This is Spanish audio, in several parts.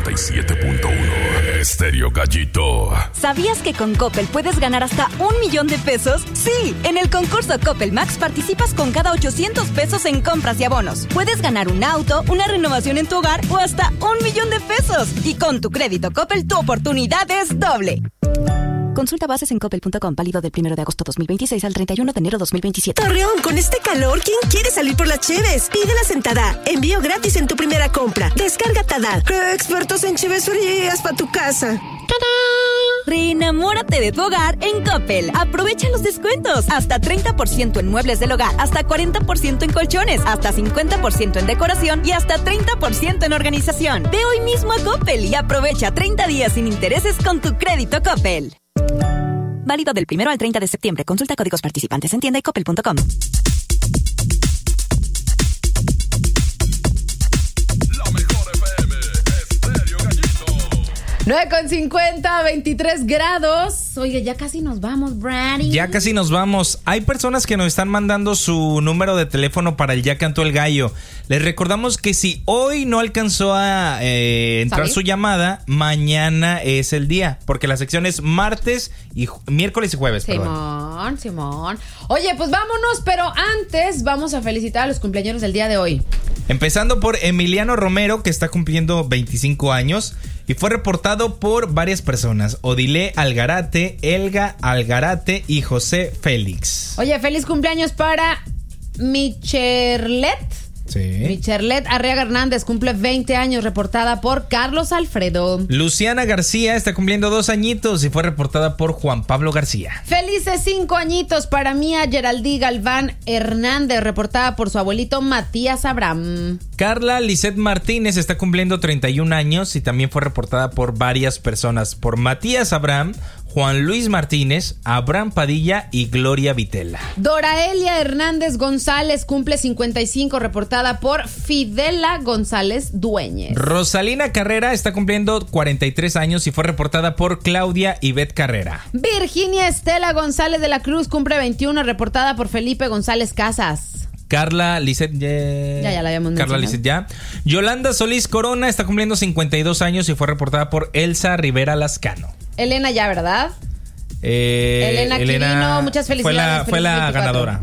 97.1 Estéreo Gallito. ¿Sabías que con Coppel puedes ganar hasta $1,000,000? Sí, en el concurso Coppel Max participas con cada 800 pesos en compras y abonos. Puedes ganar un auto, una renovación en tu hogar o hasta $1,000,000. Y con tu crédito Coppel, tu oportunidad es doble. Consulta bases en coppel.com, válido del 1 de agosto 2026 al 31 de enero 2027. Torreón, con este calor, ¿quién quiere salir por las cheves? Pídelas en Tada. Envío gratis en tu primera compra. Descarga Tada. Expertos en cheves frías para tu casa. ¡Tada! Reenamórate de tu hogar en Coppel. Aprovecha los descuentos. Hasta 30% en muebles del hogar, hasta 40% en colchones, hasta 50% en decoración y hasta 30% en organización. Ve hoy mismo a Coppel y aprovecha 30 días sin intereses con tu crédito Coppel. Válido del 1 al 30 de septiembre. Consulta códigos participantes en tienda y coppel.com. 9:50, 23 grados. Oye, ya casi nos vamos, Brady. Ya casi nos vamos. Hay personas que nos están mandando su número de teléfono para el Ya Cantó el Gallo. Les recordamos que si hoy no alcanzó a entrar su llamada, mañana es el día. Porque la sección es martes y miércoles y jueves. Simón. Oye, pues vámonos, pero antes vamos a felicitar a los cumpleaños del día de hoy. Empezando por Emiliano Romero, que está cumpliendo 25 años. Y fue reportado por varias personas: Odile Algarate, Elga Algarate y José Félix. Oye, feliz cumpleaños para Micherlet. Sí. Micherlet Arriaga Hernández cumple 20 años, reportada por Carlos Alfredo. Luciana García está cumpliendo 2 añitos y fue reportada por Juan Pablo García. Felices 5 añitos para Mía Geraldí Galván Hernández, reportada por su abuelito Matías Abraham. Carla Lisette Martínez está cumpliendo 31 años y también fue reportada por varias personas, por Matías Abraham, Juan Luis Martínez, Abraham Padilla y Gloria Vitela. Doraelia Hernández González cumple 55, reportada por Fidela González Dueñez. Rosalina Carrera está cumpliendo 43 años y fue reportada por Claudia Ivette Carrera. Virginia Estela González de la Cruz cumple 21, reportada por Felipe González Casas. Carla Lisette ya la habíamos mencionado. Lisette ya. Yolanda Solís Corona está cumpliendo 52 años y fue reportada por Elsa Rivera Lascano. Elena ya, ¿verdad? Elena Quirino, muchas felicidades. Fue la ganadora.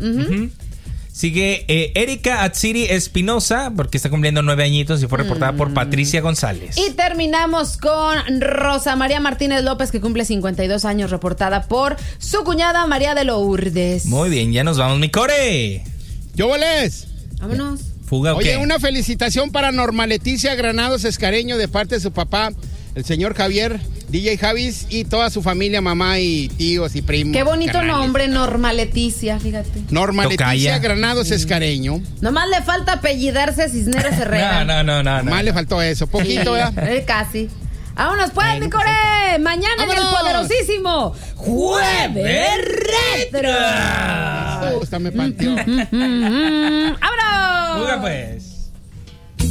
Sigue Erika Atsiri Espinosa, porque está cumpliendo 9 añitos y fue reportada por Patricia González. Y terminamos con Rosa María Martínez López, que cumple 52 años, reportada por su cuñada María de Lourdes. Muy bien, ya nos vamos, mi core. ¡Yóboles! Vámonos. ¿Fuga o qué? Oye, una felicitación para Norma Leticia Granados Escareño de parte de su papá, el señor Javier, DJ Javis, y toda su familia, mamá y tíos y primos. Qué bonito carnales. Nombre, Norma Leticia, fíjate. Norma Tocaya. Leticia Granados Escareño. Nomás le falta apellidarse Cisneros Herrera. No. Nomás le faltó eso, poquito, ¿verdad? Casi. Vámonos pues, mi core. Mañana ¡vámonos! En el poderosísimo Jueves Retro. Me gusta, me partió. ¡Vámonos! Fuga pues.